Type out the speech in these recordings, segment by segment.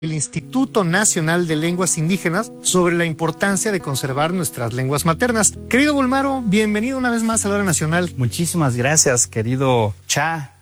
el Instituto Nacional de Lenguas Indígenas sobre la importancia de conservar nuestras lenguas maternas. Querido Bulmaro, bienvenido una vez más a la Hora Nacional. Muchísimas gracias, querido Cha,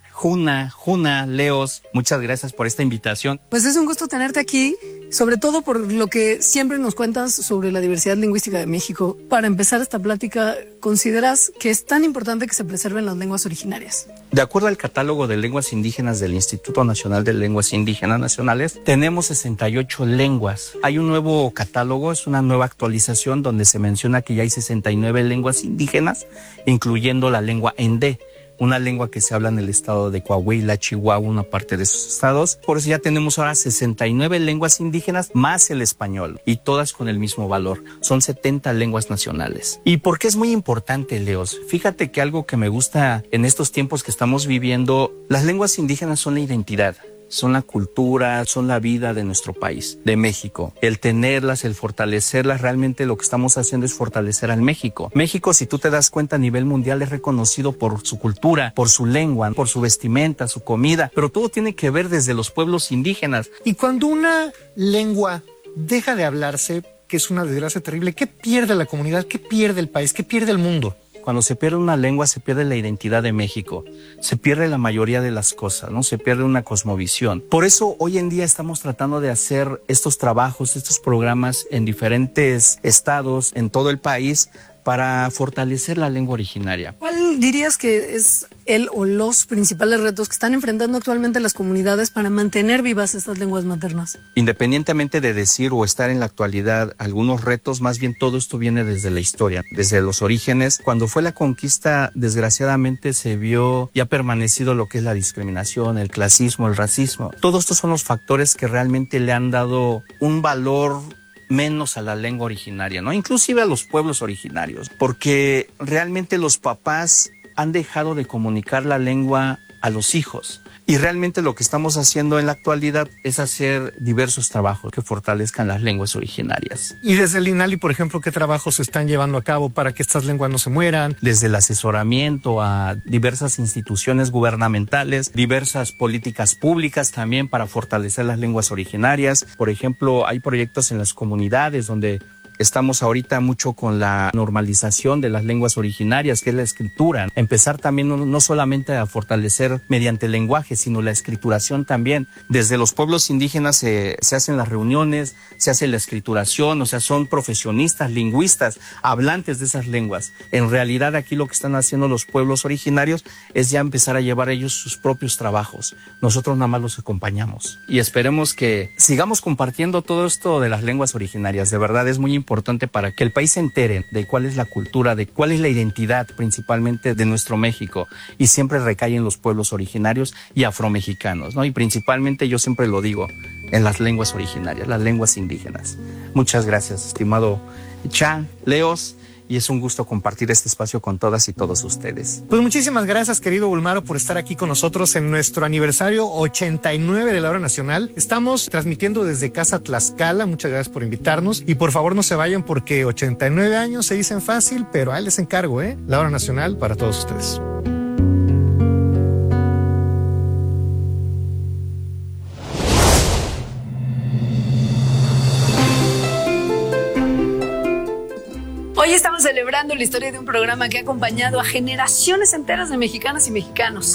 Juna, Leos, muchas gracias por esta invitación. Pues es un gusto tenerte aquí, sobre todo por lo que siempre nos cuentas sobre la diversidad lingüística de México. Para empezar esta plática, ¿consideras que es tan importante que se preserven las lenguas originarias? De acuerdo al catálogo de lenguas indígenas del Instituto Nacional de Lenguas Indígenas Nacionales, tenemos 68 lenguas. Hay un nuevo catálogo, es una nueva actualización donde se menciona que ya hay 69 lenguas indígenas, incluyendo la lengua Endé, una lengua que se habla en el estado de Coahuila, Chihuahua, una parte de esos estados. Por eso ya tenemos ahora 69 lenguas indígenas más el español, y todas con el mismo valor. Son 70 lenguas nacionales. ¿Y por qué es muy importante, Leos? Fíjate que algo que me gusta en estos tiempos que estamos viviendo, las lenguas indígenas son la identidad. Son la cultura, son la vida de nuestro país, de México. El tenerlas, el fortalecerlas, realmente lo que estamos haciendo es fortalecer al México. México, si tú te das cuenta, a nivel mundial es reconocido por su cultura, por su lengua, por su vestimenta, su comida, pero todo tiene que ver desde los pueblos indígenas. Y cuando una lengua deja de hablarse, que es una desgracia terrible, ¿qué pierde la comunidad? ¿Qué pierde el país? ¿Qué pierde el mundo? Cuando se pierde una lengua, se pierde la identidad de México, se pierde la mayoría de las cosas, ¿no? Se pierde una cosmovisión. Por eso hoy en día estamos tratando de hacer estos trabajos, estos programas en diferentes estados, en todo el país, para fortalecer la lengua originaria. ¿Cuál dirías que es el o los principales retos que están enfrentando actualmente las comunidades para mantener vivas estas lenguas maternas? Independientemente de decir o estar en la actualidad algunos retos, más bien todo esto viene desde la historia, desde los orígenes. Cuando fue la conquista, desgraciadamente se vio y ha permanecido lo que es la discriminación, el clasismo, el racismo. Todos estos son los factores que realmente le han dado un valor menos a la lengua originaria, ¿no? Inclusive a los pueblos originarios, porque realmente los papás han dejado de comunicar la lengua a los hijos. Y realmente lo que estamos haciendo en la actualidad es hacer diversos trabajos que fortalezcan las lenguas originarias. Y desde el INALI, por ejemplo, ¿qué trabajos se están llevando a cabo para que estas lenguas no se mueran? Desde el asesoramiento a diversas instituciones gubernamentales, diversas políticas públicas también para fortalecer las lenguas originarias. Por ejemplo, hay proyectos en las comunidades donde estamos ahorita mucho con la normalización de las lenguas originarias, que es la escritura. Empezar también no solamente a fortalecer mediante el lenguaje, sino la escrituración también. Desde los pueblos indígenas se hacen las reuniones, se hace la escrituración, o sea, son profesionistas, lingüistas, hablantes de esas lenguas. En realidad aquí lo que están haciendo los pueblos originarios es ya empezar a llevar ellos sus propios trabajos. Nosotros nada más los acompañamos. Y esperemos que sigamos compartiendo todo esto de las lenguas originarias. De verdad es muy importante para que el país se entere de cuál es la cultura, de cuál es la identidad principalmente de nuestro México, y siempre recae en los pueblos originarios y afromexicanos, ¿no? Y principalmente, yo siempre lo digo, en las lenguas originarias, las lenguas indígenas. Muchas gracias, estimado Cha, Leos, y es un gusto compartir este espacio con todas y todos ustedes. Pues muchísimas gracias, querido Bulmaro, por estar aquí con nosotros en nuestro aniversario 89 de la Hora Nacional. Estamos transmitiendo desde Casa Tlaxcala. Muchas gracias por invitarnos. Y por favor no se vayan, porque 89 años se dicen fácil, pero ahí les encargo, La Hora Nacional para todos ustedes. Hoy estamos celebrando la historia de un programa que ha acompañado a generaciones enteras de mexicanas y mexicanos.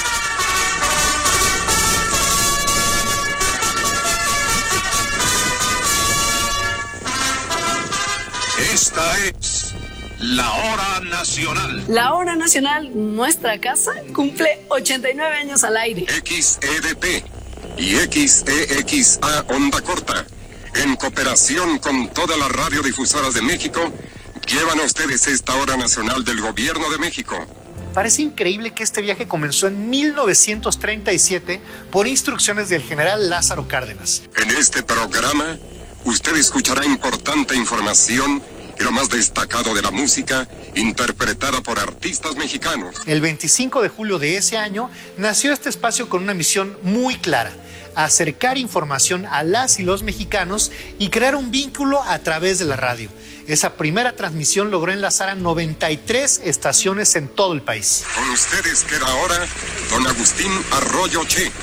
Esta es la Hora Nacional. La Hora Nacional, nuestra casa, cumple 89 años al aire. XEDP y XEXA Onda Corta, en cooperación con todas las radiodifusoras de México, llevan a ustedes esta Hora Nacional del Gobierno de México. Parece increíble que este viaje comenzó en 1937 por instrucciones del general Lázaro Cárdenas. En este programa, usted escuchará importante información y lo más destacado de la música interpretada por artistas mexicanos. El 25 de julio de ese año nació este espacio con una misión muy clara: acercar información a las y los mexicanos y crear un vínculo a través de la radio. Esa primera transmisión logró enlazar a 93 estaciones en todo el país. Con ustedes queda ahora don Agustín Arroyo Che,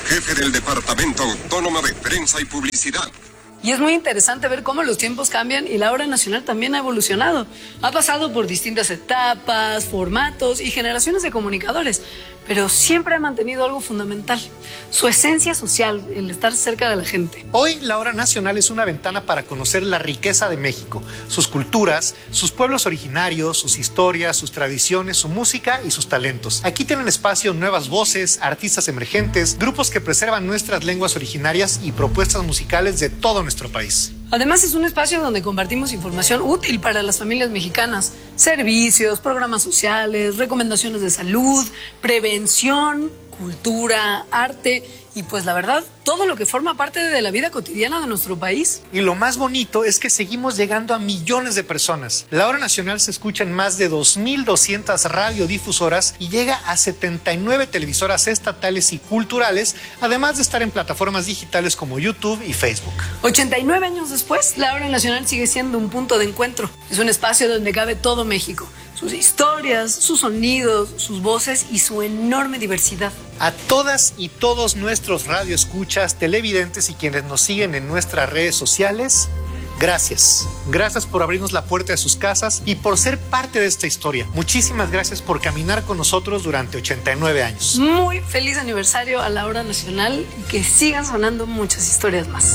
jefe del Departamento Autónomo de Prensa y Publicidad. Y es muy interesante ver cómo los tiempos cambian y la hora nacional también ha evolucionado. Ha pasado por distintas etapas, formatos y generaciones de comunicadores, pero siempre ha mantenido algo fundamental, su esencia social, el estar cerca de la gente. Hoy la hora nacional es una ventana para conocer la riqueza de México, sus culturas, sus pueblos originarios, sus historias, sus tradiciones, su música y sus talentos. Aquí tienen espacio nuevas voces, artistas emergentes, grupos que preservan nuestras lenguas originarias y propuestas musicales de todo nuestro país. Además es un espacio donde compartimos información útil para las familias mexicanas, servicios, programas sociales, recomendaciones de salud, prevención, cultura, arte y pues la verdad, todo lo que forma parte de la vida cotidiana de nuestro país. Y lo más bonito es que seguimos llegando a millones de personas. La hora nacional se escucha en más de 2,200 radiodifusoras y llega a 79 televisoras estatales y culturales, además de estar en plataformas digitales como YouTube y Facebook. 89 años después, la hora nacional sigue siendo un punto de encuentro. Es un espacio donde cabe todo México, sus historias, sus sonidos, sus voces y su enorme diversidad. A todas y todos nuestros radioescuchas, televidentes y quienes nos siguen en nuestras redes sociales, gracias. Gracias por abrirnos la puerta de sus casas y por ser parte de esta historia. Muchísimas gracias por caminar con nosotros durante 89 años. Muy feliz aniversario a la hora nacional y que sigan sonando muchas historias más.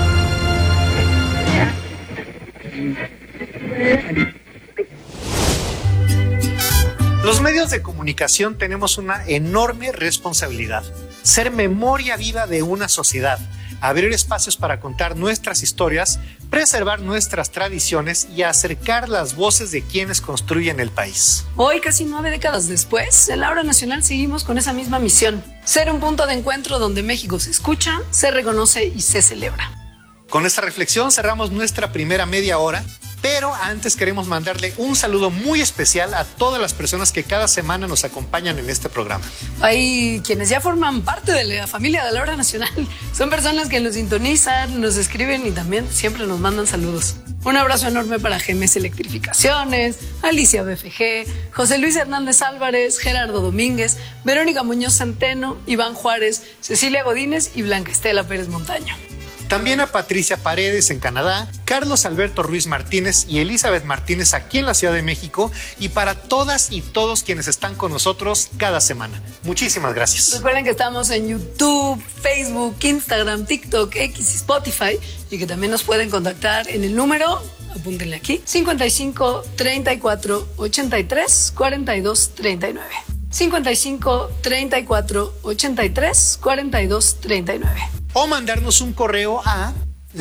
Los medios de comunicación tenemos una enorme responsabilidad. Ser memoria viva de una sociedad, abrir espacios para contar nuestras historias, preservar nuestras tradiciones y acercar las voces de quienes construyen el país. Hoy, casi 9 décadas después, en la hora nacional seguimos con esa misma misión. Ser un punto de encuentro donde México se escucha, se reconoce y se celebra. Con esta reflexión cerramos nuestra primera media hora. Pero antes queremos mandarle un saludo muy especial a todas las personas que cada semana nos acompañan en este programa. Hay quienes ya forman parte de la familia de la hora nacional. Son personas que nos sintonizan, nos escriben y también siempre nos mandan saludos. Un abrazo enorme para GMS Electrificaciones, Alicia BFG, José Luis Hernández Álvarez, Gerardo Domínguez, Verónica Muñoz Centeno, Iván Juárez, Cecilia Godínez y Blanca Estela Pérez Montaño. También a Patricia Paredes en Canadá, Carlos Alberto Ruiz Martínez y Elizabeth Martínez aquí en la Ciudad de México y para todas y todos quienes están con nosotros cada semana. Muchísimas gracias. Recuerden que estamos en YouTube, Facebook, Instagram, TikTok, X y Spotify y que también nos pueden contactar en el número, apúntenle aquí, 55 34 83 42 39. 55 34 83 42 39. O mandarnos un correo a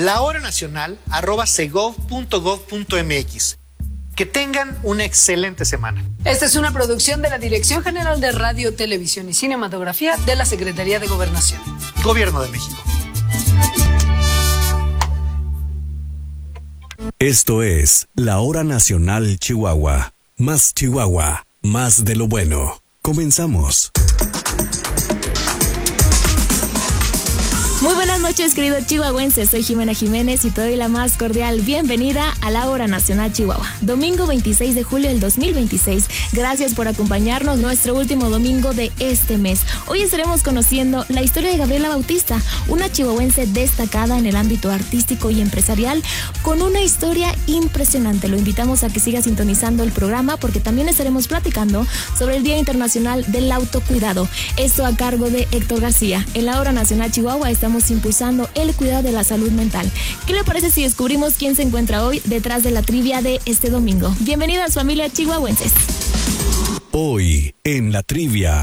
lahoranacional@segov.gov.mx. Que tengan una excelente semana. Esta es una producción de la Dirección General de Radio, Televisión y Cinematografía de la Secretaría de Gobernación. Gobierno de México. Esto es La Hora Nacional Chihuahua. Más Chihuahua, más de lo bueno. Comenzamos. Muy buenas noches, queridos chihuahuenses. Soy Jimena Jiménez y te doy la más cordial bienvenida a la Hora Nacional Chihuahua. Domingo 26 de julio del 2026. Gracias por acompañarnos nuestro último domingo de este mes. Hoy estaremos conociendo la historia de Gabriela Bautista, una chihuahuense destacada en el ámbito artístico y empresarial, con una historia impresionante. Lo invitamos a que siga sintonizando el programa porque también estaremos platicando sobre el Día Internacional del Autocuidado. Esto a cargo de Héctor García. En la Hora Nacional Chihuahua estamos impulsando el cuidado de la salud mental. ¿Qué le parece si descubrimos quién se encuentra hoy detrás de la trivia de este domingo? Bienvenidas, familia chihuahuenses. Hoy en la trivia.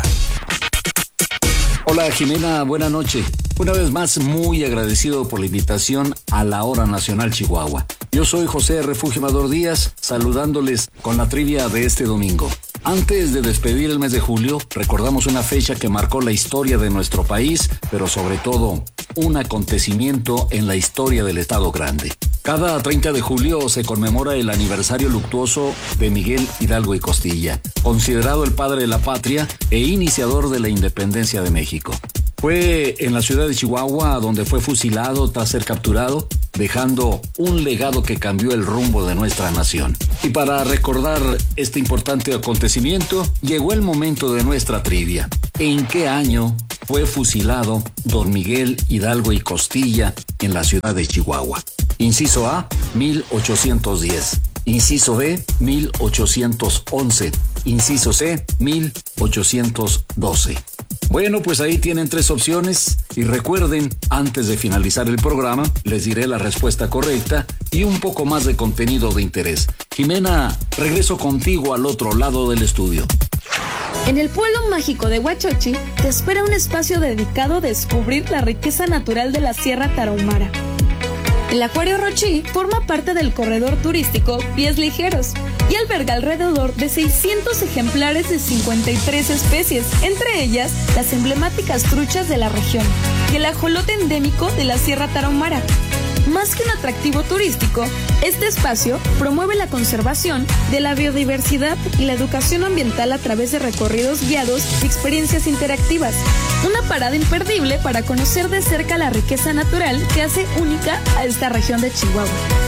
Hola Jimena, buena noche. Una vez más, muy agradecido por la invitación a la Hora Nacional Chihuahua. Yo soy José Refugio Amador Díaz, saludándoles con la trivia de este domingo. Antes de despedir el mes de julio, recordamos una fecha que marcó la historia de nuestro país, pero sobre todo, un acontecimiento en la historia del Estado Grande. Cada 30 de julio se conmemora el aniversario luctuoso de Miguel Hidalgo y Costilla, considerado el padre de la patria e iniciador de la independencia de México. Fue en la ciudad de Chihuahua donde fue fusilado tras ser capturado, dejando un legado que cambió el rumbo de nuestra nación. Y para recordar este importante acontecimiento, llegó el momento de nuestra trivia. ¿En qué año fue fusilado don Miguel Hidalgo y Costilla en la ciudad de Chihuahua. Inciso A, 1810. Inciso B, 1811. Inciso C, 1812. Bueno, pues ahí tienen 3 opciones y recuerden, antes de finalizar el programa, les diré la respuesta correcta y un poco más de contenido de interés. Jimena, regreso contigo al otro lado del estudio. En el pueblo mágico de Huachochi te espera un espacio dedicado a descubrir la riqueza natural de la Sierra Tarahumara. El Acuario Rochi forma parte del corredor turístico Pies Ligeros y alberga alrededor de 600 ejemplares de 53 especies, entre ellas las emblemáticas truchas de la región y el ajolote endémico de la Sierra Tarahumara. Más que un atractivo turístico, este espacio promueve la conservación de la biodiversidad y la educación ambiental a través de recorridos guiados y experiencias interactivas. Una parada imperdible para conocer de cerca la riqueza natural que hace única a esta región de Chihuahua.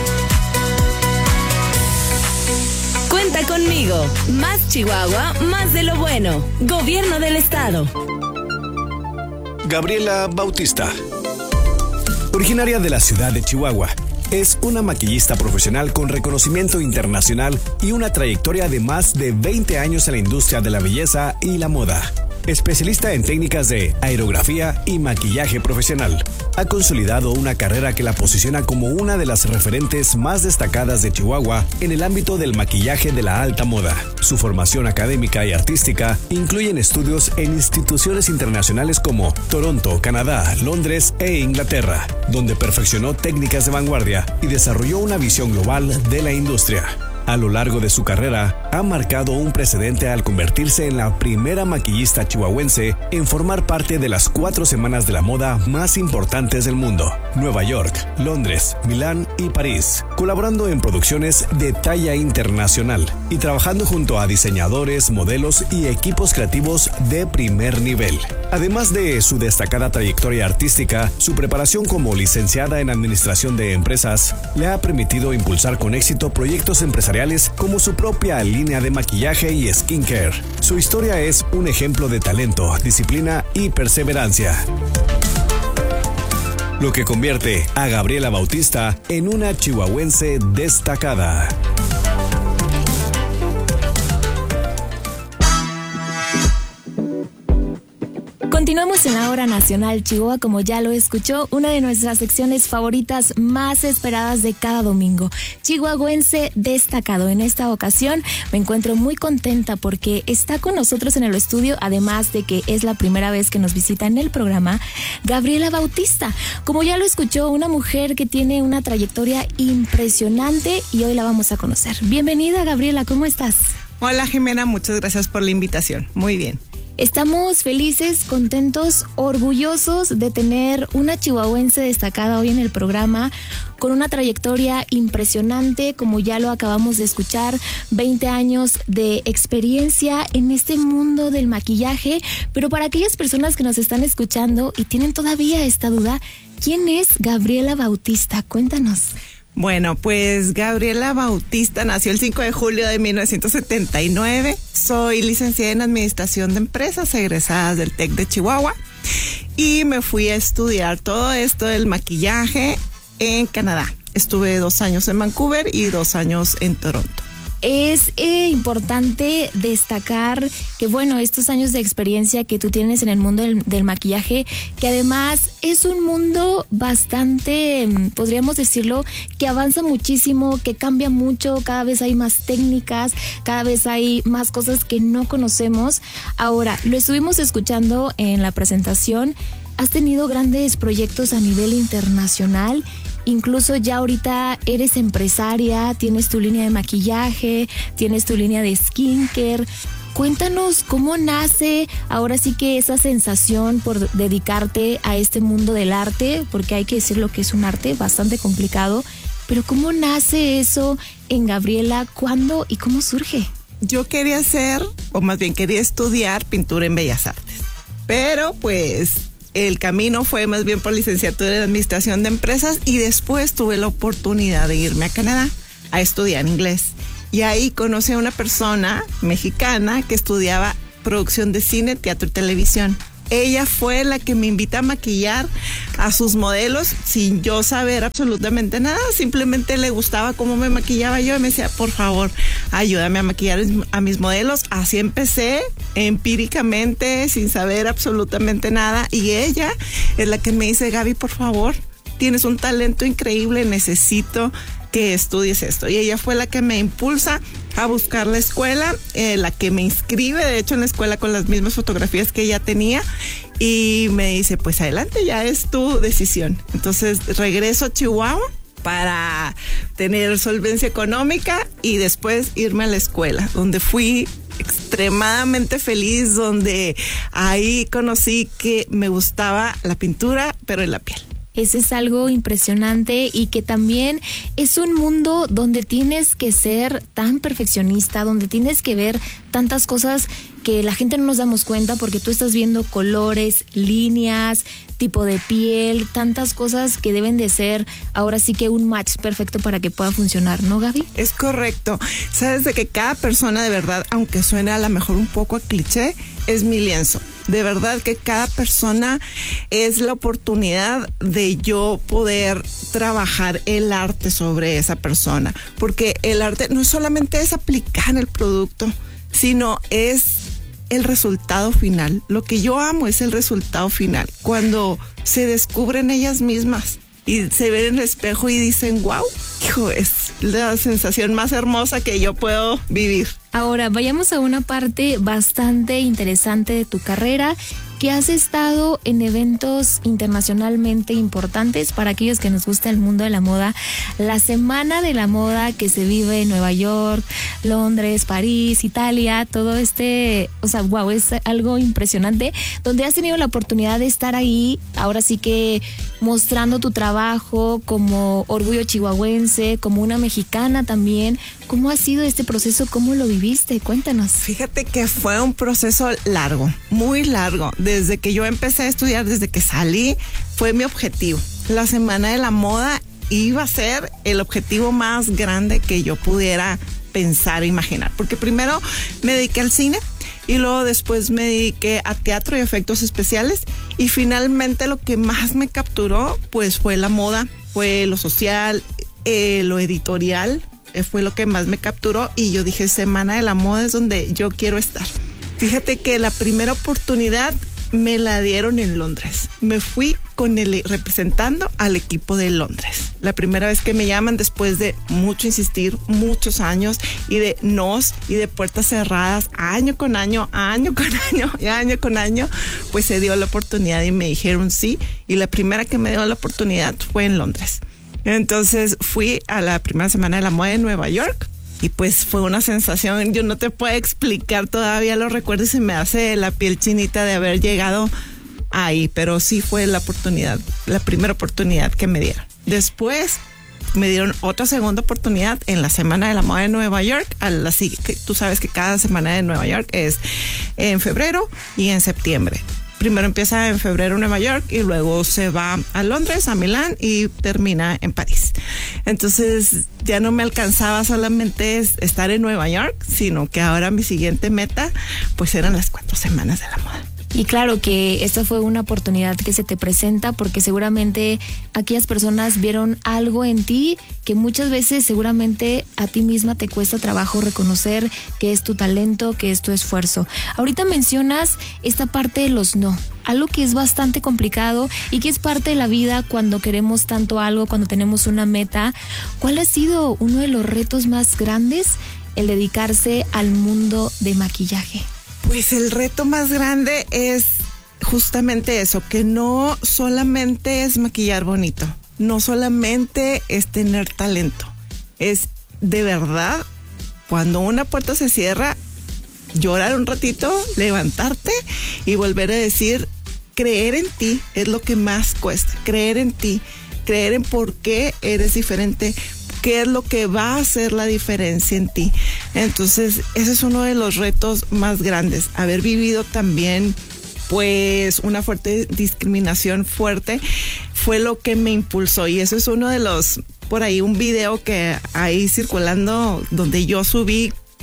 Cuenta conmigo. Más Chihuahua, más de lo bueno. Gobierno del Estado. Gabriela Bautista. Originaria de la ciudad de Chihuahua, es una maquillista profesional con reconocimiento internacional y una trayectoria de más de 20 años en la industria de la belleza y la moda. Especialista en técnicas de aerografía y maquillaje profesional, ha consolidado una carrera que la posiciona como una de las referentes más destacadas de Chihuahua en el ámbito del maquillaje de la alta moda. Su formación académica y artística incluyen estudios en instituciones internacionales como Toronto, Canadá, Londres e Inglaterra, donde perfeccionó técnicas de vanguardia y desarrolló una visión global de la industria. A lo largo de su carrera, ha marcado un precedente al convertirse en la primera maquillista chihuahuense en formar parte de las 4 semanas de la moda más importantes del mundo: Nueva York, Londres, Milán y París, colaborando en producciones de talla internacional y trabajando junto a diseñadores, modelos y equipos creativos de primer nivel. Además de su destacada trayectoria artística, su preparación como licenciada en Administración de Empresas le ha permitido impulsar con éxito proyectos empresariales como su propia línea de maquillaje y skincare. Su historia es un ejemplo de talento, disciplina y perseverancia, lo que convierte a Gabriela Bautista en una chihuahuense destacada. Continuamos en la Hora Nacional Chihuahua, como ya lo escuchó, una de nuestras secciones favoritas más esperadas de cada domingo. Chihuahuense destacado. En esta ocasión me encuentro muy contenta porque está con nosotros en el estudio, además de que es la primera vez que nos visita en el programa, Gabriela Bautista. Como ya lo escuchó, una mujer que tiene una trayectoria impresionante y hoy la vamos a conocer. Bienvenida, Gabriela, ¿cómo estás? Hola, Jimena, muchas gracias por la invitación. Muy bien. Estamos felices, contentos, orgullosos de tener una chihuahuense destacada hoy en el programa, con una trayectoria impresionante, como ya lo acabamos de escuchar, 20 años de experiencia en este mundo del maquillaje. Pero para aquellas personas que nos están escuchando y tienen todavía esta duda, ¿quién es Gabriela Bautista? Cuéntanos. Bueno, pues Gabriela Bautista nació el 5 de julio de 1979. Soy licenciada en Administración de Empresas, egresada del TEC de Chihuahua. Y me fui a estudiar todo esto del maquillaje en Canadá. Estuve 2 años en Vancouver y 2 años en Toronto. Es importante destacar que, bueno, estos años de experiencia que tú tienes en el mundo del maquillaje, que además es un mundo bastante, podríamos decirlo, que avanza muchísimo, que cambia mucho, cada vez hay más técnicas, cada vez hay más cosas que no conocemos. Ahora, lo estuvimos escuchando en la presentación, has tenido grandes proyectos a nivel internacional. Incluso ya ahorita eres empresaria, tienes tu línea de maquillaje, tienes tu línea de skincare. Cuéntanos cómo nace ahora sí que esa sensación por dedicarte a este mundo del arte, porque hay que decir lo que es un arte bastante complicado, pero ¿cómo nace eso en Gabriela? ¿Cuándo y cómo surge? Yo quería hacer, o más bien quería estudiar pintura en Bellas Artes, pero pues el camino fue más bien por licenciatura en Administración de Empresas y después tuve la oportunidad de irme a Canadá a estudiar inglés. Y ahí conocí a una persona mexicana que estudiaba producción de cine, teatro y televisión. ella fue la que me invita a maquillar a sus modelos sin yo saber absolutamente nada. Simplemente le gustaba cómo me maquillaba yo y me decía, por favor, ayúdame a maquillar a mis modelos. Así empecé, empíricamente, sin saber absolutamente nada. Y ella es la que me dice, Gaby, por favor, tienes un talento increíble, necesito que estudies esto. Y ella fue la que me impulsa a buscar la escuela, la que me inscribe, de hecho, en la escuela con las mismas fotografías que ella tenía, y me dice, pues adelante, ya es tu decisión. Entonces regreso a Chihuahua para tener solvencia económica y después irme a la escuela, donde fui extremadamente feliz, donde ahí conocí que me gustaba la pintura, pero en la piel. Ese es algo impresionante y que también es un mundo donde tienes que ser tan perfeccionista, donde tienes que ver tantas cosas que la gente no nos damos cuenta porque tú estás viendo colores, líneas, tipo de piel, tantas cosas que deben de ser ahora sí que un match perfecto para que pueda funcionar, ¿no, Gaby? Es correcto. Sabes de que cada persona de verdad, aunque suene a lo mejor un poco a cliché, es mi lienzo. De verdad que cada persona es la oportunidad de yo poder trabajar el arte sobre esa persona, porque el arte no solamente es aplicar el producto, sino es el resultado final. Lo que yo amo es el resultado final, cuando se descubren ellas mismas y se ven en el espejo y dicen, wow, hijo, es la sensación más hermosa que yo puedo vivir. Ahora, vayamos a una parte bastante interesante de tu carrera, que has estado en eventos internacionalmente importantes para aquellos que nos gusta el mundo de la moda. La Semana de la Moda que se vive en Nueva York, Londres, París, Italia, todo wow, es algo impresionante, donde has tenido la oportunidad de estar ahí, ahora sí que mostrando tu trabajo como orgullo chihuahuense, como una mexicana también. ¿Cómo ha sido este proceso? ¿Cómo lo viviste? Cuéntanos. Fíjate que fue un proceso largo, muy largo. Desde que yo empecé a estudiar, desde que salí, fue mi objetivo. La Semana de la Moda iba a ser el objetivo más grande que yo pudiera pensar e imaginar. Porque primero me dediqué al cine y luego después me dediqué a teatro y efectos especiales. Y finalmente lo que más me capturó, pues fue la moda, fue lo social, lo editorial. Fue lo que más me capturó y yo dije, Semana de la Moda es donde yo quiero estar. Fíjate que la primera oportunidad me la dieron en Londres. Me fui representando al equipo de Londres. La primera vez que me llaman después de mucho insistir, muchos años y de nos y de puertas cerradas, año con año, pues se dio la oportunidad y me dijeron sí. Y la primera que me dio la oportunidad fue en Londres. Entonces fui a la primera Semana de la Moda en Nueva York y pues fue una sensación, yo no te puedo explicar, todavía lo recuerdo y se me hace la piel chinita de haber llegado ahí, pero sí fue la oportunidad, la primera oportunidad que me dieron. Después me dieron otra segunda oportunidad en la Semana de la Moda de Nueva York. Tú sabes que cada Semana de Nueva York es en febrero y en septiembre. Primero empieza en febrero en Nueva York y luego se va a Londres, a Milán y termina en París. Entonces ya no me alcanzaba solamente estar en Nueva York, sino que ahora mi siguiente meta pues eran las 4 semanas de la moda. Y claro que esta fue una oportunidad que se te presenta porque seguramente aquellas personas vieron algo en ti que muchas veces seguramente a ti misma te cuesta trabajo reconocer que es tu talento, que es tu esfuerzo. Ahorita mencionas esta parte de los no, algo que es bastante complicado y que es parte de la vida cuando queremos tanto algo, cuando tenemos una meta. ¿Cuál ha sido uno de los retos más grandes, el dedicarse al mundo de maquillaje? Pues el reto más grande es justamente eso, que no solamente es maquillar bonito, no solamente es tener talento, es de verdad, cuando una puerta se cierra, llorar un ratito, levantarte y volver a decir, creer en ti es lo que más cuesta, creer en ti, creer en por qué eres diferente, qué es lo que va a hacer la diferencia en ti. Entonces, ese es uno de los retos más grandes. Haber vivido también, pues, una fuerte discriminación fuerte fue lo que me impulsó. Y eso es uno de los, por ahí un video que hay circulando donde yo subí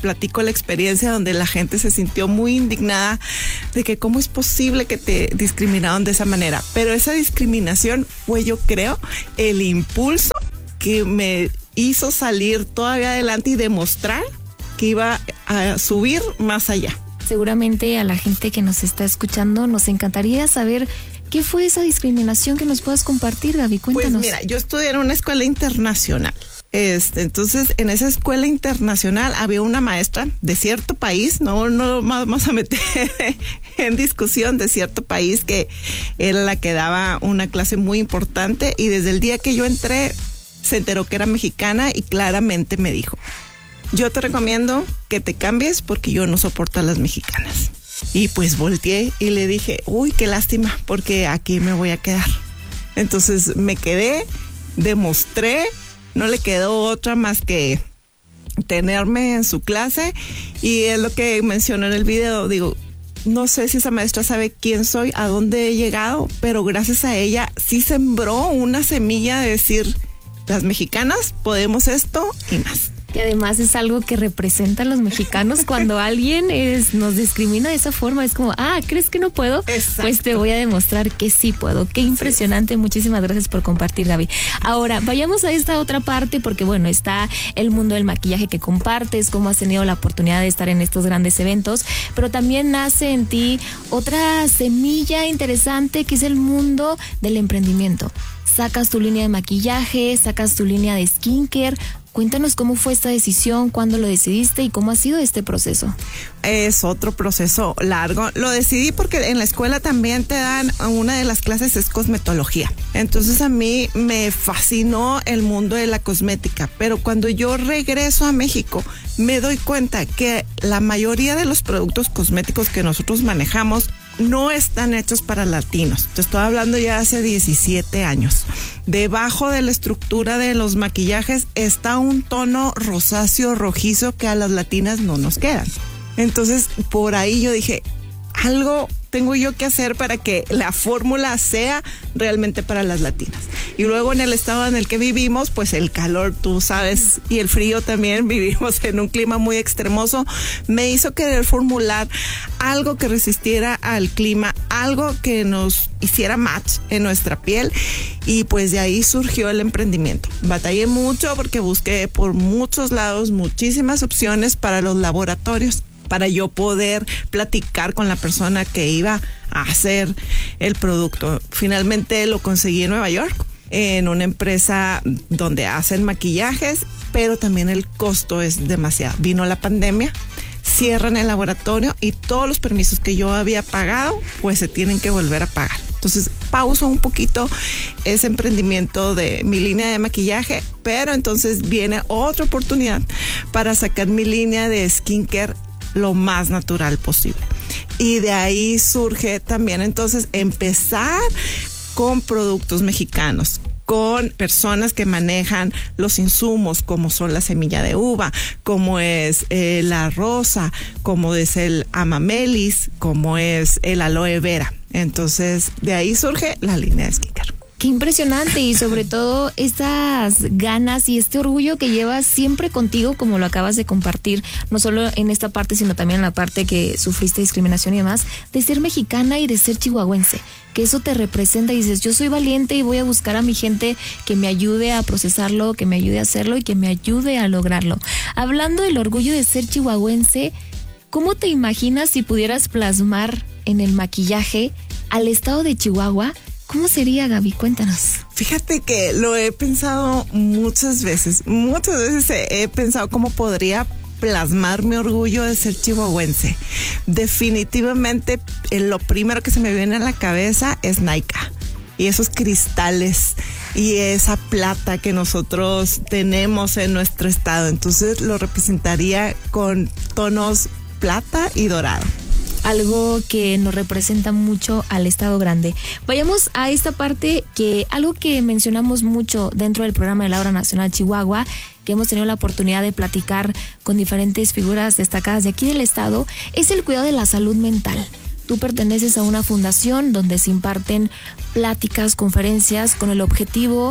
platico la experiencia donde la gente se sintió muy indignada de que cómo es posible que te discriminaron de esa manera. Pero esa discriminación fue, yo creo, el impulso que me hizo salir todavía adelante y demostrar que iba a subir más allá. Seguramente a la gente que nos está escuchando nos encantaría saber qué fue esa discriminación que nos puedas compartir, Gaby. Cuéntanos. Pues mira, yo estudié en una escuela internacional. Entonces, en esa escuela internacional había una maestra de cierto país, no vamos a meter en discusión, de cierto país, que era la que daba una clase muy importante, y desde el día que yo entré se enteró que era mexicana y claramente me dijo: yo te recomiendo que te cambies porque yo no soporto a las mexicanas. Y pues volteé y le dije: uy, qué lástima, porque aquí me voy a quedar. Entonces me quedé, demostré, no le quedó otra más que tenerme en su clase, y es lo que mencioné en el video. Digo, no sé si esa maestra sabe quién soy, a dónde he llegado, pero gracias a ella sí sembró una semilla de decir: las mexicanas podemos esto y más. Y además es algo que representa a los mexicanos cuando alguien nos discrimina de esa forma. Es como, ¿crees que no puedo? Exacto. Pues te voy a demostrar que sí puedo. Qué impresionante. Sí. Muchísimas gracias por compartir, Gaby. Ahora, vayamos a esta otra parte, porque bueno, está el mundo del maquillaje que compartes, cómo has tenido la oportunidad de estar en estos grandes eventos, pero también nace en ti otra semilla interesante, que es el mundo del emprendimiento. Sacas tu línea de maquillaje, sacas tu línea de skincare. Cuéntanos cómo fue esta decisión, cuándo lo decidiste y cómo ha sido este proceso. Es otro proceso largo. Lo decidí porque en la escuela también te dan, una de las clases es cosmetología. Entonces a mí me fascinó el mundo de la cosmética, pero cuando yo regreso a México me doy cuenta que la mayoría de los productos cosméticos que nosotros manejamos no están hechos para latinos. Te estoy hablando ya hace 17 años. Debajo de la estructura de los maquillajes está un tono rosáceo rojizo que a las latinas no nos quedan. Entonces, por ahí yo dije, algo tengo yo que hacer para que la fórmula sea realmente para las latinas. Y luego en el estado en el que vivimos, pues el calor, tú sabes, y el frío también, vivimos en un clima muy extremoso, me hizo querer formular algo que resistiera al clima, algo que nos hiciera match en nuestra piel, y pues de ahí surgió el emprendimiento. Batallé mucho porque busqué por muchos lados muchísimas opciones para los laboratorios, para yo poder platicar con la persona que iba a hacer el producto. Finalmente lo conseguí en Nueva York, en una empresa donde hacen maquillajes, pero también el costo es demasiado. Vino la pandemia, cierran el laboratorio y todos los permisos que yo había pagado, pues se tienen que volver a pagar. Entonces pauso un poquito ese emprendimiento de mi línea de maquillaje, pero entonces viene otra oportunidad para sacar mi línea de skincare lo más natural posible. Y de ahí surge también entonces empezar con productos mexicanos, con personas que manejan los insumos, como son la semilla de uva, como es la rosa, como es el amamelis, como es el aloe vera. Entonces de ahí surge la línea de skincare. Qué impresionante, y sobre todo estas ganas y este orgullo que llevas siempre contigo, como lo acabas de compartir, no solo en esta parte, sino también en la parte que sufriste discriminación y demás, de ser mexicana y de ser chihuahuense, que eso te representa y dices, yo soy valiente y voy a buscar a mi gente que me ayude a procesarlo, que me ayude a hacerlo y que me ayude a lograrlo. Hablando del orgullo de ser chihuahuense, ¿cómo te imaginas si pudieras plasmar en el maquillaje al estado de Chihuahua? ¿Cómo sería, Gaby? Cuéntanos. Fíjate que lo he pensado muchas veces he pensado cómo podría plasmar mi orgullo de ser chihuahuense. Definitivamente lo primero que se me viene a la cabeza es Nika y esos cristales y esa plata que nosotros tenemos en nuestro estado. Entonces lo representaría con tonos plata y dorado. Algo que nos representa mucho al Estado Grande. Vayamos a esta parte, que algo que mencionamos mucho dentro del programa de la Hora Nacional Chihuahua, que hemos tenido la oportunidad de platicar con diferentes figuras destacadas de aquí del estado, es el cuidado de la salud mental. Tú perteneces a una fundación donde se imparten pláticas, conferencias con el objetivo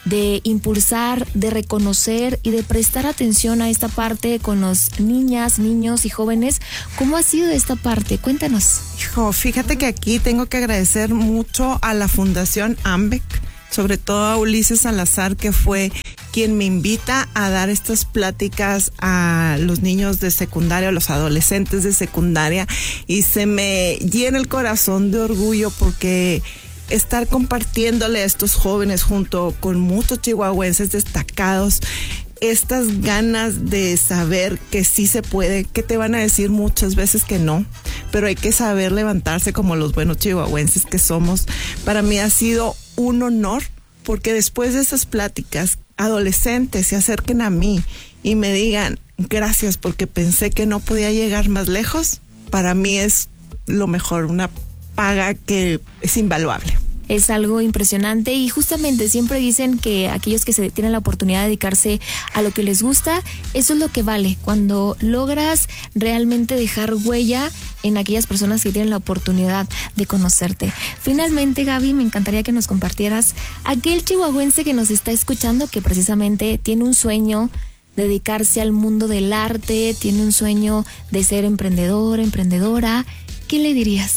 de impulsar, de reconocer y de prestar atención a esta parte con los niñas, niños y jóvenes. ¿Cómo ha sido esta parte? Cuéntanos. Hijo, fíjate que aquí tengo que agradecer mucho a la Fundación AMBEC, sobre todo a Ulises Salazar, que fue quien me invita a dar estas pláticas a los niños de secundaria, a los adolescentes de secundaria, y se me llena el corazón de orgullo porque estar compartiéndole a estos jóvenes junto con muchos chihuahuenses destacados estas ganas de saber que sí se puede, que te van a decir muchas veces que no, pero hay que saber levantarse como los buenos chihuahuenses que somos. Para mí ha sido un honor, porque después de esas pláticas, adolescentes se acerquen a mí y me digan gracias porque pensé que no podía llegar más lejos. Para mí es lo mejor, una paga que es invaluable. Es algo impresionante y justamente siempre dicen que aquellos que se tienen la oportunidad de dedicarse a lo que les gusta, eso es lo que vale, cuando logras realmente dejar huella en aquellas personas que tienen la oportunidad de conocerte. Finalmente, Gaby, me encantaría que nos compartieras aquel chihuahuense que nos está escuchando, que precisamente tiene un sueño de dedicarse al mundo del arte, tiene un sueño de ser emprendedor, emprendedora. ¿Qué le dirías?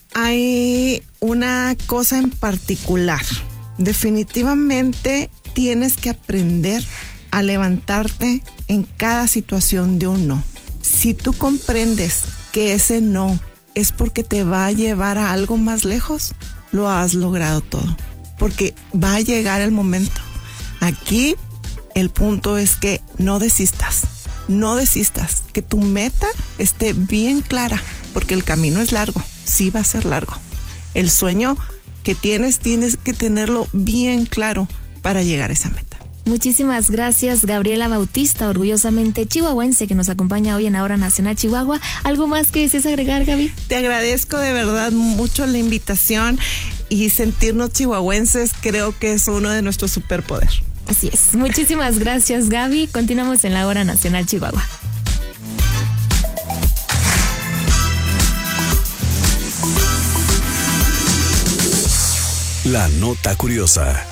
Hay una cosa en particular. Definitivamente tienes que aprender a levantarte en cada situación de un no. Si tú comprendes que ese no es porque te va a llevar a algo más lejos, lo has logrado todo. Porque va a llegar el momento. Aquí el punto es que no desistas. No desistas. Que tu meta esté bien clara. Porque el camino es largo. Sí va a ser largo. El sueño que tienes que tenerlo bien claro para llegar a esa meta. Muchísimas gracias, Gabriela Bautista, orgullosamente chihuahuense, que nos acompaña hoy en Ahora Nacional Chihuahua. ¿Algo más que desees agregar, Gaby? Te agradezco de verdad mucho la invitación, y sentirnos chihuahuenses creo que es uno de nuestros superpoderes. Así es. Muchísimas gracias, Gaby. Continuamos en la Hora Nacional Chihuahua. La nota curiosa.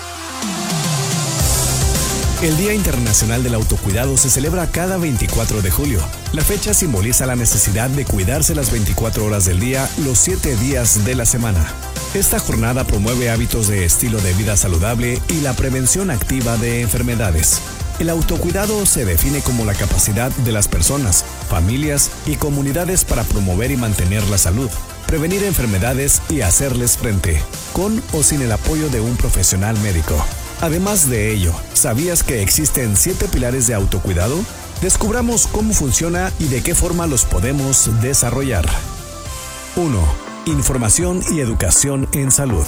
El Día Internacional del Autocuidado se celebra cada 24 de julio. La fecha simboliza la necesidad de cuidarse las 24 horas del día, los 7 días de la semana. Esta jornada promueve hábitos de estilo de vida saludable y la prevención activa de enfermedades. El autocuidado se define como la capacidad de las personas, familias y comunidades para promover y mantener la salud, prevenir enfermedades y hacerles frente, con o sin el apoyo de un profesional médico. Además de ello, ¿sabías que existen 7 pilares de autocuidado? Descubramos cómo funciona y de qué forma los podemos desarrollar. 1. Información y educación en salud.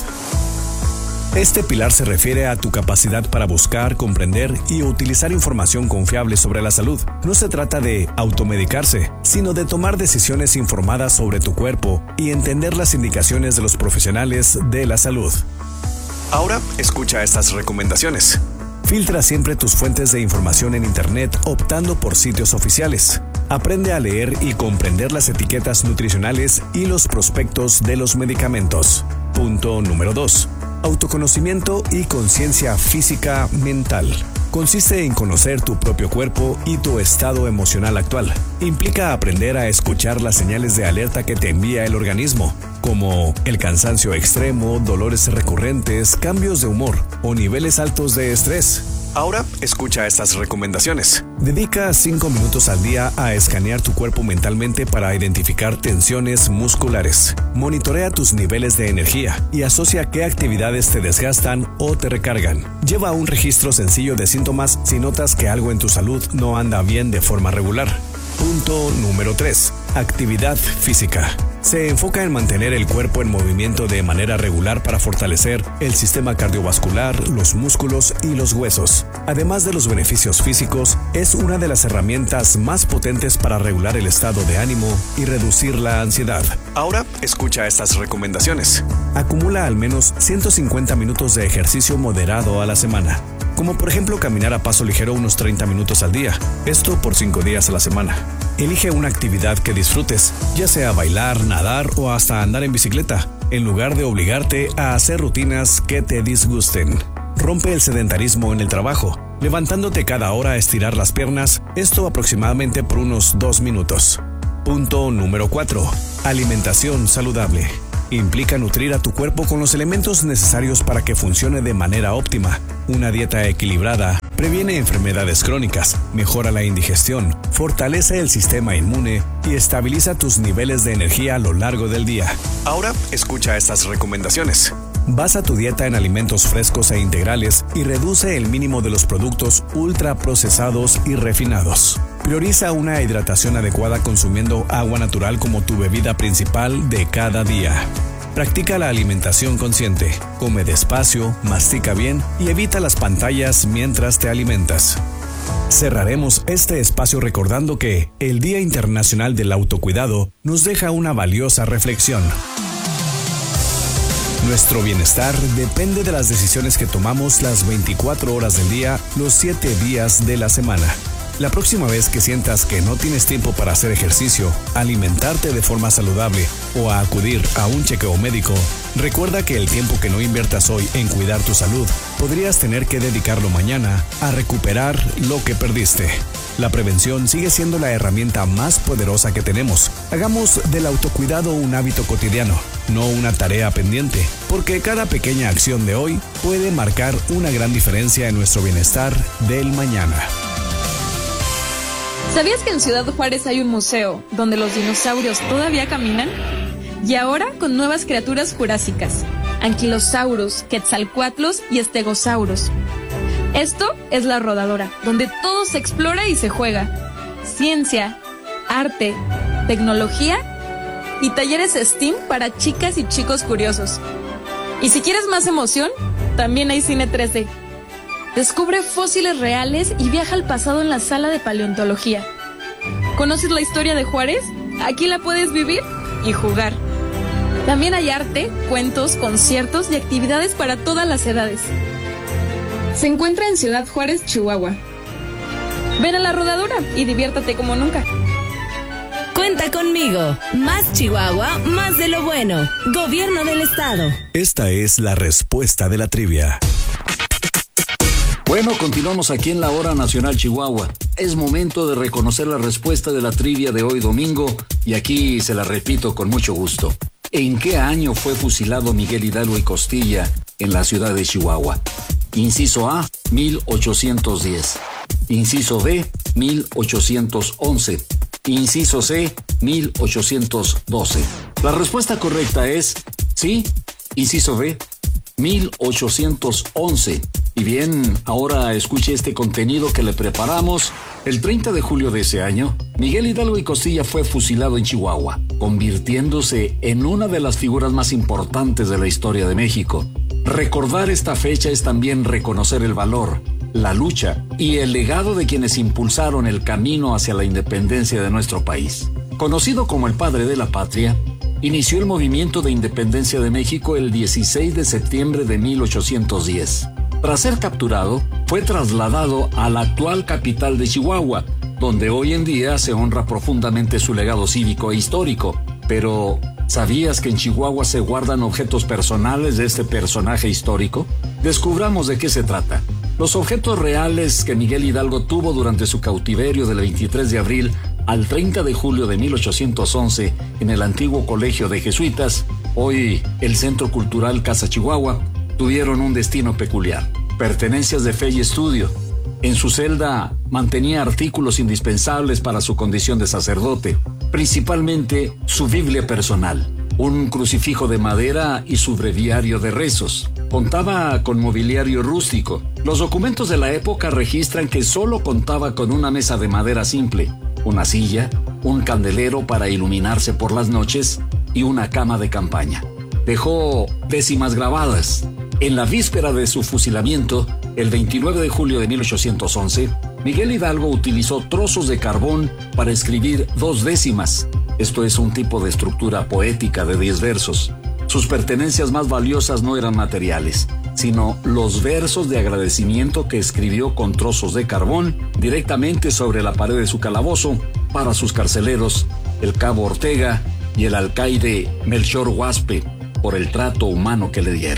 Este pilar se refiere a tu capacidad para buscar, comprender y utilizar información confiable sobre la salud. No se trata de automedicarse, sino de tomar decisiones informadas sobre tu cuerpo y entender las indicaciones de los profesionales de la salud. Ahora, escucha estas recomendaciones. Filtra siempre tus fuentes de información en Internet optando por sitios oficiales. Aprende a leer y comprender las etiquetas nutricionales y los prospectos de los medicamentos. Punto número 2. Autoconocimiento y conciencia física mental. Consiste en conocer tu propio cuerpo y tu estado emocional actual. Implica aprender a escuchar las señales de alerta que te envía el organismo, como el cansancio extremo, dolores recurrentes, cambios de humor o niveles altos de estrés. Ahora, escucha estas recomendaciones. Dedica 5 minutos al día a escanear tu cuerpo mentalmente para identificar tensiones musculares. Monitorea tus niveles de energía y asocia qué actividades te desgastan o te recargan. Lleva un registro sencillo de síntomas si notas que algo en tu salud no anda bien de forma regular. Punto número 3. Actividad física. Se enfoca en mantener el cuerpo en movimiento de manera regular para fortalecer el sistema cardiovascular, los músculos y los huesos. Además de los beneficios físicos, es una de las herramientas más potentes para regular el estado de ánimo y reducir la ansiedad. Ahora, escucha estas recomendaciones. Acumula al menos 150 minutos de ejercicio moderado a la semana, como por ejemplo caminar a paso ligero unos 30 minutos al día, esto por 5 días a la semana. Elige una actividad que disfrutes, ya sea bailar, nadar o hasta andar en bicicleta, en lugar de obligarte a hacer rutinas que te disgusten. Rompe el sedentarismo en el trabajo, levantándote cada hora a estirar las piernas, esto aproximadamente por unos 2 minutos. Punto número 4. Alimentación saludable. Implica nutrir a tu cuerpo con los elementos necesarios para que funcione de manera óptima. Una dieta equilibrada previene enfermedades crónicas, mejora la indigestión, fortalece el sistema inmune y estabiliza tus niveles de energía a lo largo del día. Ahora, escucha estas recomendaciones. Basa tu dieta en alimentos frescos e integrales y reduce el mínimo de los productos ultraprocesados y refinados. Prioriza una hidratación adecuada consumiendo agua natural como tu bebida principal de cada día. Practica la alimentación consciente. Come despacio, mastica bien y evita las pantallas mientras te alimentas. Cerraremos este espacio recordando que el Día Internacional del Autocuidado nos deja una valiosa reflexión. Nuestro bienestar depende de las decisiones que tomamos las 24 horas del día, los 7 días de la semana. La próxima vez que sientas que no tienes tiempo para hacer ejercicio, alimentarte de forma saludable o a acudir a un chequeo médico, recuerda que el tiempo que no inviertas hoy en cuidar tu salud, podrías tener que dedicarlo mañana a recuperar lo que perdiste. La prevención sigue siendo la herramienta más poderosa que tenemos. Hagamos del autocuidado un hábito cotidiano, no una tarea pendiente, porque cada pequeña acción de hoy puede marcar una gran diferencia en nuestro bienestar del mañana. ¿Sabías que en Ciudad Juárez hay un museo donde los dinosaurios todavía caminan? Y ahora con nuevas criaturas jurásicas, anquilosaurus, quetzalcóatlos y estegosauros. Esto es La Rodadora, donde todo se explora y se juega. Ciencia, arte, tecnología y talleres STEAM para chicas y chicos curiosos. Y si quieres más emoción, también hay cine 3D. Descubre fósiles reales y viaja al pasado en la sala de paleontología. ¿Conoces la historia de Juárez? Aquí la puedes vivir y jugar. También hay arte, cuentos, conciertos y actividades para todas las edades. Se encuentra en Ciudad Juárez, Chihuahua. Ven a La Rodadora y diviértate como nunca. Cuenta conmigo. Más Chihuahua, más de lo bueno. Gobierno del Estado. Esta es la respuesta de la trivia. Bueno, continuamos aquí en la Hora Nacional Chihuahua. Es momento de reconocer la respuesta de la trivia de hoy domingo y aquí se la repito con mucho gusto. ¿En qué año fue fusilado Miguel Hidalgo y Costilla en la ciudad de Chihuahua? Inciso A, 1810. Inciso B, 1811. Inciso C, 1812. La respuesta correcta es, sí, inciso B, 1811. Y bien, ahora escuche este contenido que le preparamos. El 30 de julio de ese año, Miguel Hidalgo y Costilla fue fusilado en Chihuahua, convirtiéndose en una de las figuras más importantes de la historia de México. Recordar esta fecha es también reconocer el valor, la lucha y el legado de quienes impulsaron el camino hacia la independencia de nuestro país. Conocido como el padre de la patria, inició el movimiento de independencia de México el 16 de septiembre de 1810. Tras ser capturado, fue trasladado a la actual capital de Chihuahua, donde hoy en día se honra profundamente su legado cívico e histórico. Pero, ¿sabías que en Chihuahua se guardan objetos personales de este personaje histórico? Descubramos de qué se trata. Los objetos reales que Miguel Hidalgo tuvo durante su cautiverio del 23 de abril al 30 de julio de 1811 en el antiguo colegio de jesuitas, hoy el Centro Cultural Casa Chihuahua, tuvieron un destino peculiar. Pertenencias de fe y estudio. En su celda mantenía artículos indispensables para su condición de sacerdote, principalmente su Biblia personal, un crucifijo de madera y su breviario de rezos. Contaba con mobiliario rústico. Los documentos de la época registran que solo contaba con una mesa de madera simple, una silla, un candelero para iluminarse por las noches y una cama de campaña. Dejó décimas grabadas. En la víspera de su fusilamiento, el 29 de julio de 1811, Miguel Hidalgo utilizó trozos de carbón para escribir 2 décimas. Esto es un tipo de estructura poética de 10 versos. Sus pertenencias más valiosas no eran materiales, sino los versos de agradecimiento que escribió con trozos de carbón directamente sobre la pared de su calabozo para sus carceleros, el cabo Ortega y el alcaide Melchor Huaspe, por el trato humano que le dieron.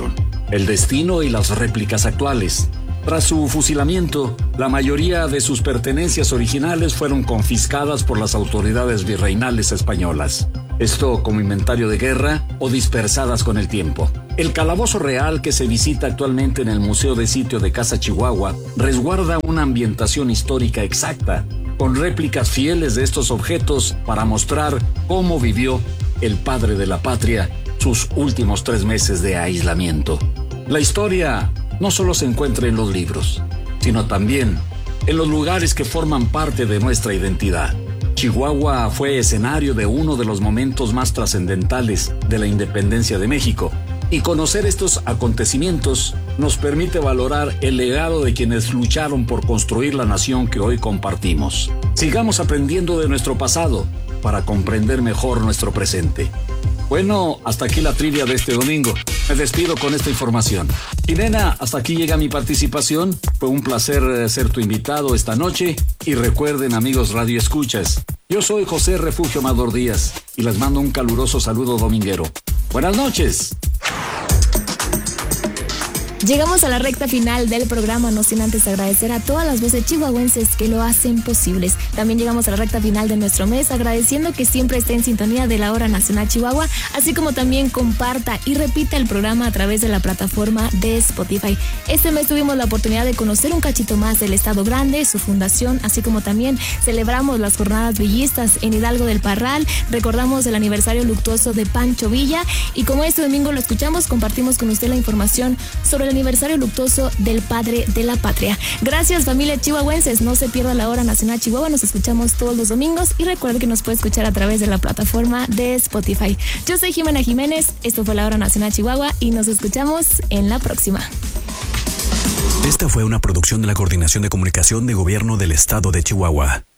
el destino y las réplicas actuales. Tras su fusilamiento, la mayoría de sus pertenencias originales fueron confiscadas por las autoridades virreinales españolas. Esto como inventario de guerra o dispersadas con el tiempo. El calabozo real que se visita actualmente en el Museo de Sitio de Casa Chihuahua resguarda una ambientación histórica exacta, con réplicas fieles de estos objetos para mostrar cómo vivió el padre de la patria sus últimos 3 meses de aislamiento. La historia no solo se encuentra en los libros, sino también en los lugares que forman parte de nuestra identidad. Chihuahua fue escenario de uno de los momentos más trascendentales de la independencia de México, y conocer estos acontecimientos nos permite valorar el legado de quienes lucharon por construir la nación que hoy compartimos. Sigamos aprendiendo de nuestro pasado para comprender mejor nuestro presente. Bueno, hasta aquí la trivia de este domingo. Me despido con esta información. Y nena, hasta aquí llega mi participación. Fue un placer ser tu invitado esta noche. Y recuerden, amigos Radio Escuchas, yo soy José Refugio Amador Díaz y les mando un caluroso saludo dominguero. Buenas noches. Llegamos a la recta final del programa, no sin antes agradecer a todas las voces chihuahuenses que lo hacen posibles. También llegamos a la recta final de nuestro mes, agradeciendo que siempre esté en sintonía de la Hora Nacional Chihuahua, así como también comparta y repita el programa a través de la plataforma de Spotify. Este mes tuvimos la oportunidad de conocer un cachito más del Estado Grande, su fundación, así como también celebramos las jornadas villistas en Hidalgo del Parral, recordamos el aniversario luctuoso de Pancho Villa, y como este domingo lo escuchamos, compartimos con usted la información sobre el aniversario luctuoso del padre de la patria. Gracias, familia chihuahuenses, no se pierda la Hora Nacional Chihuahua, nos escuchamos todos los domingos y recuerde que nos puede escuchar a través de la plataforma de Spotify. Yo soy Jimena Jiménez, esto fue la Hora Nacional Chihuahua y nos escuchamos en la próxima. Esta fue una producción de la Coordinación de Comunicación de Gobierno del Estado de Chihuahua.